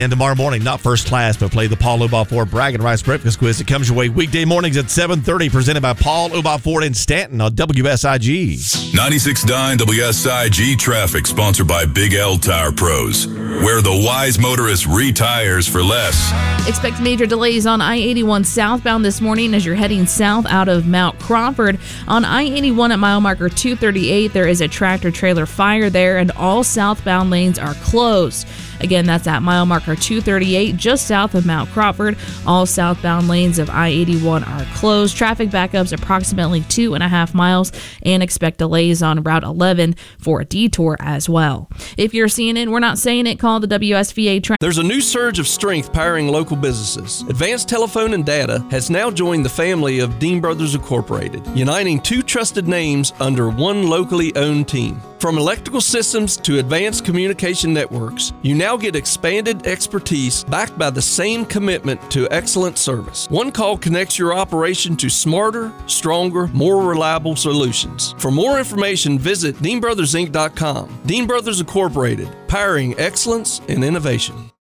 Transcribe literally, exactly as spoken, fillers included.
And tomorrow morning, not first class, but play the Paul Obaugh Ford Bragging Rights Breakfast Quiz. It comes your way weekday mornings at seven thirty, presented by Paul Obaugh Ford in Stanton on W S I G. ninety-six point nine W S I G traffic, sponsored by Big L Tire Pros, where the wise motorist retires for less. Expect major delays on I eighty-one southbound this morning as you're heading south out of Mount Crawford. On I eighty-one at mile marker two thirty-eight, there is a tractor-trailer fire there, and all southbound lanes are closed. Again, that's at mile marker two thirty-eight, just south of Mount Crawford. All southbound lanes of I eighty-one are closed. Traffic backups approximately two and a half miles, and expect delays on Route eleven for a detour as well. If you're seeing it, we're not saying it, call the W S V A tra- There's a new surge of strength powering local businesses. Advanced Telephone and Data has now joined the family of Dean Brothers Incorporated, uniting two trusted names under one locally owned team. From electrical systems to advanced communication networks, you now get expanded expertise backed by the same commitment to excellent service. One call connects your operation to smarter, stronger, more reliable solutions. For more information, visit dean brothers inc dot com. Dean Brothers Incorporated, powering excellence and innovation.